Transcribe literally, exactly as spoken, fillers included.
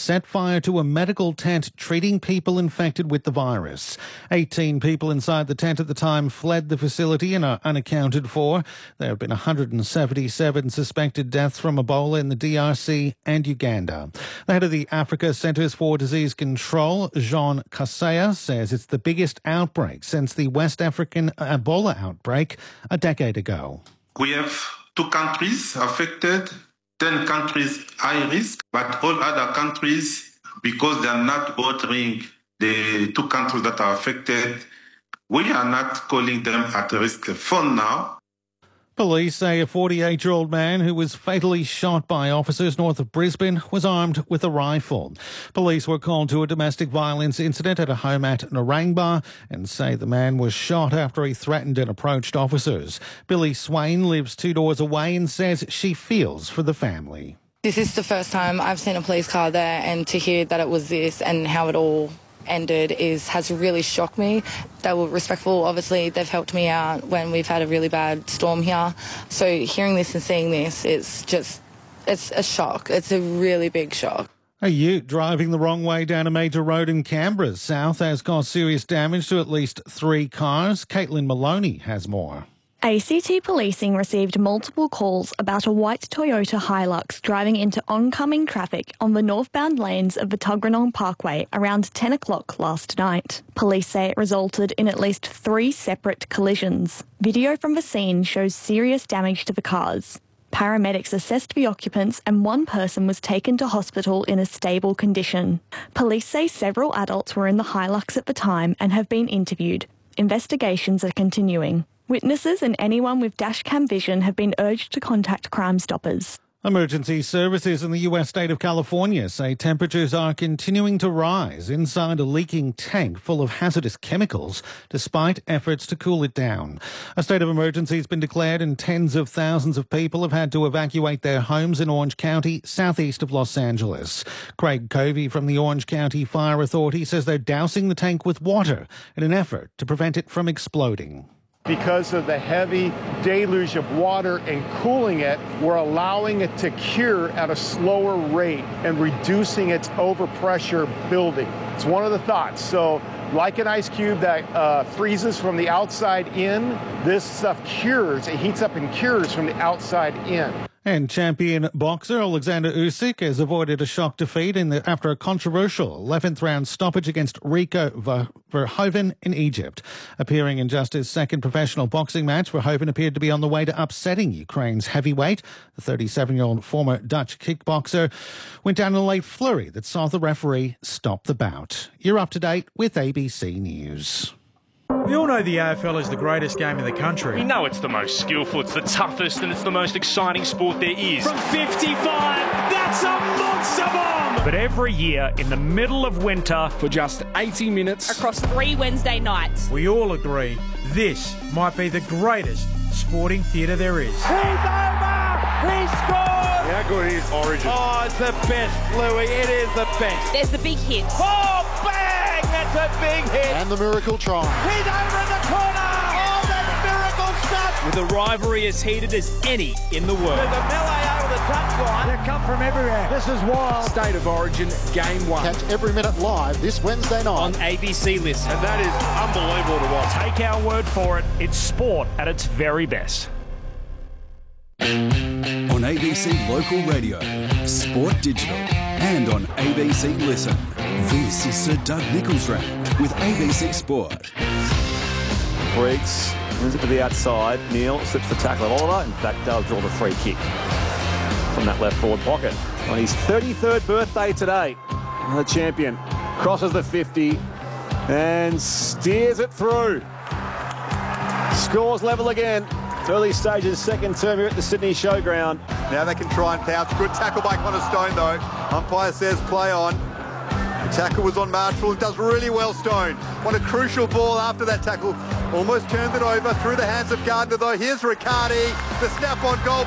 set fire to a medical tent treating people infected with the virus. eighteen people inside the tent at the time fled the facility and are unaccounted for. There have been one hundred seventy-seven suspected deaths from Ebola in the D R C and Uganda. The head of the Africa Centres for Disease Control, Jean Kaseya, says it's the biggest outbreak since the West African Ebola outbreak a decade ago. We have two countries affected, ten countries high risk, but all other countries, because they are not bordering the two countries that are affected, we are not calling them at risk for now. Police say a forty-eight-year-old man who was fatally shot by officers north of Brisbane was armed with a rifle. Police were called to a domestic violence incident at a home at Narangba and say the man was shot after he threatened and approached officers. Billy Swain lives two doors away and says she feels for the family. This is the first time I've seen a police car there, and to hear that it was this and how it all ended is has really shocked me. They were respectful. Obviously, they've helped me out when we've had a really bad storm here. So hearing this and seeing this, it's just, it's a shock. It's a really big shock. A ute driving the wrong way down a major road in Canberra South has caused serious damage to at least three cars. Caitlin Maloney has more. A C T Policing received multiple calls about a white Toyota Hilux driving into oncoming traffic on the northbound lanes of the Tuggeranong Parkway around ten o'clock last night. Police say it resulted in at least three separate collisions. Video from the scene shows serious damage to the cars. Paramedics assessed the occupants and one person was taken to hospital in a stable condition. Police say several adults were in the Hilux at the time and have been interviewed. Investigations are continuing. Witnesses and anyone with dashcam vision have been urged to contact Crime Stoppers. Emergency services in the U S state of California say temperatures are continuing to rise inside a leaking tank full of hazardous chemicals, despite efforts to cool it down. A state of emergency has been declared and tens of thousands of people have had to evacuate their homes in Orange County, southeast of Los Angeles. Craig Covey from the Orange County Fire Authority says they're dousing the tank with water in an effort to prevent it from exploding. Because of the heavy deluge of water and cooling it, we're allowing it to cure at a slower rate and reducing its overpressure building. It's one of the thoughts. So like an ice cube that uh, freezes from the outside in, this stuff cures. It heats up and cures from the outside in. And champion boxer Alexander Usyk has avoided a shock defeat in the, after a controversial eleventh round stoppage against Rico Verhoeven in Egypt. Appearing in just his second professional boxing match, Verhoeven appeared to be on the way to upsetting Ukraine's heavyweight. The thirty-seven-year-old former Dutch kickboxer went down in a late flurry that saw the referee stop the bout. You're up to date with A B C News. We all know the A F L is the greatest game in the country. We know it's the most skillful, it's the toughest, and it's the most exciting sport there is. From fifty-five, that's a monster bomb! But every year, in the middle of winter, for just eighty minutes, across three Wednesday nights, we all agree this might be the greatest sporting theatre there is. He's over! He scored! How good is Origin? Oh, it's the best, Louis. It is the best. There's the big hits. Oh, bang! That's a big hit. And the miracle try. He's over in the corner. Oh, that's miracle stuff. With a rivalry as heated as any in the world. There's a melee over the touchline. They come from everywhere. This is wild. State of Origin, Game one. Catch every minute live this Wednesday night on A B C Listen. And that is unbelievable to watch. Take our word for it. It's sport at its very best. On A B C Local Radio, Sport Digital, and on A B C Listen. This is Sir Doug Nicholls Round with A B C Sport. Briggs wins it to the outside. Neil slips the tackle at Oliver. In fact, they'll draw the free kick from that left forward pocket. On his thirty-third birthday today, the champion crosses the fifty and steers it through. Scores level again. Early stages, second term here at the Sydney Showground. Now they can try and pounce. Good tackle by Connor Stone, though. Umpire says play on. The tackle was on Marshall. It does really well, Stone. What a crucial ball after that tackle. Almost turned it over through the hands of Gardner, though. Here's Riccardi. The snap on goal